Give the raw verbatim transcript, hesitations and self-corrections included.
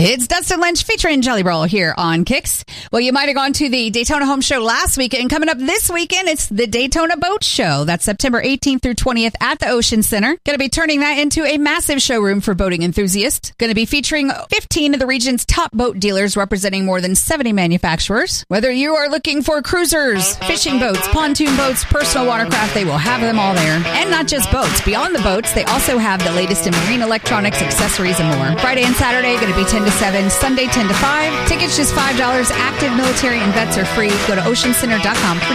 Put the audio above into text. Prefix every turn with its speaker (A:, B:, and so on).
A: It's Dustin Lynch featuring Jelly Roll here on Kicks. Well, you might have gone to the Daytona Home Show last weekend. Coming up this weekend, it's the Daytona Boat Show. That's September eighteenth through twentieth at the Ocean Center. Going to be turning that into a massive showroom for boating enthusiasts. Going to be featuring fifteen of the region's top boat dealers representing more than seventy manufacturers. Whether you are looking for cruisers, fishing boats, pontoon boats, personal watercraft, they will have them all there. And not just boats. Beyond the boats, they also have the latest in marine electronics, accessories, and more. Friday and Saturday going to be ten to seven, Sunday ten to five. Tickets just five dollars. Active military and vets are free. Go to ocean center dot com.